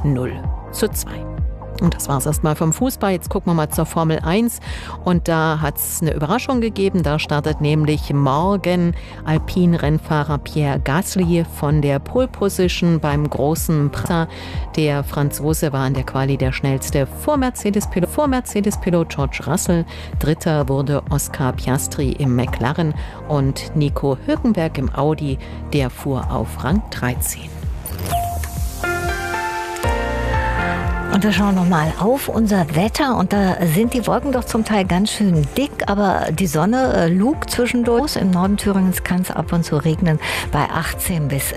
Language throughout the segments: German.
0:2. Und das war es erstmal vom Fußball. Jetzt gucken wir mal zur Formel 1. Und da hat es eine Überraschung gegeben. Da startet nämlich morgen Alpine-Rennfahrer Pierre Gasly von der Pole Position beim großen Preis. Der Franzose war in der Quali der schnellste vor Mercedes-Pilot George Russell. Dritter wurde Oscar Piastri im McLaren und Nico Hülkenberg im Audi. Der fuhr auf Rang 13. Und wir schauen nochmal auf unser Wetter und da sind die Wolken doch zum Teil ganz schön dick, aber die Sonne lugt zwischendurch. Im Norden Thüringens kann es ab und zu regnen. Bei 18 bis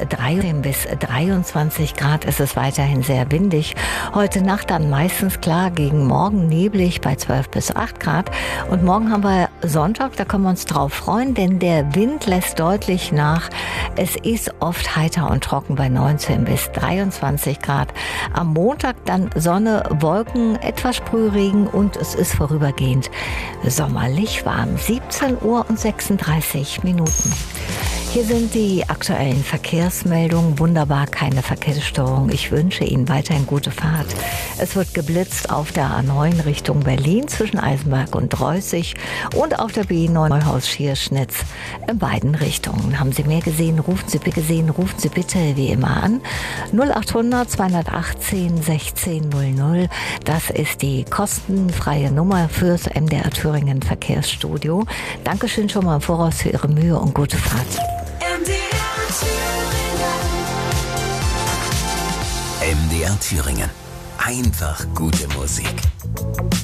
23 Grad ist es weiterhin sehr windig. Heute Nacht dann meistens klar, gegen morgen neblig bei 12 bis 8 Grad. Und morgen haben wir Sonntag, da können wir uns drauf freuen, denn der Wind lässt deutlich nach. Es ist oft heiter und trocken bei 19 bis 23 Grad. Am Montag dann Sonne, Wolken, etwas Sprühregen und es ist vorübergehend sommerlich warm. 17:36 Uhr. Hier sind die aktuellen Verkehrsmeldungen. Wunderbar, keine Verkehrsstörung. Ich wünsche Ihnen weiterhin gute Fahrt. Es wird geblitzt auf der A9 Richtung Berlin zwischen Eisenberg und Dreußig und auf der B9 Neuhaus-Schierschnitz in beiden Richtungen. Haben Sie mehr gesehen? Rufen Sie bitte wie immer an. 0800 218 1600. Das ist die kostenfreie Nummer fürs MDR Thüringen Verkehrsstudio. Dankeschön schon mal im Voraus für Ihre Mühe und gute Fahrt. MDR Thüringen. Einfach gute Musik.